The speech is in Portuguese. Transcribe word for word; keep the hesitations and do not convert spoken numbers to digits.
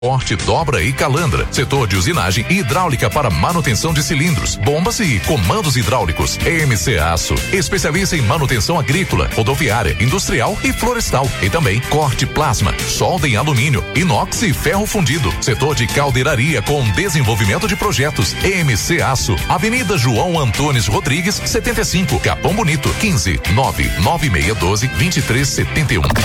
Corte, dobra e calandra, setor de usinagem e hidráulica para manutenção de cilindros, bombas e comandos hidráulicos. M C Aço, especialista em manutenção agrícola, rodoviária, industrial e florestal. E também corte plasma, solda em alumínio, inox e ferro fundido. Setor de caldeiraria com desenvolvimento de projetos. M C Aço, Avenida João Antunes Rodrigues, setenta e cinco, Capão Bonito, quinze, nove nove seis um dois, vinte e três setenta e um.